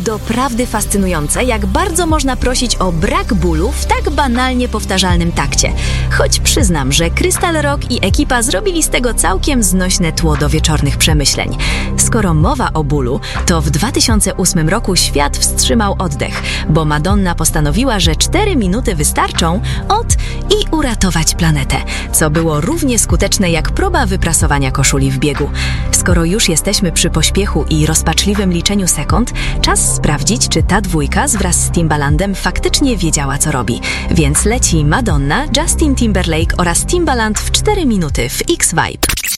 doprawdy fascynujące, jak bardzo można prosić o brak bólu w tak banalnie powtarzalnym takcie. Choć przyznam, że Crystal Rock i ekipa zrobili z tego całkiem znośne tło do wieczornych przemyśleń. Skoro mowa o bólu, to w 2008 roku świat wstrzymał oddech, bo Madonna postanowiła, że 4 minuty wystarczą i uratować planetę, co było równie skuteczne jak próba wyprasowania koszuli w biegu. Skoro już jesteśmy przy pośpiechu i rozpaczliwym liczeniu sekund, czas sprawdzić, czy ta dwójka wraz z Timbalandem faktycznie wiedziała, co robi. Więc leci Madonna, Justin Timberlake oraz Timbaland w 4 minuty w X-Vibe.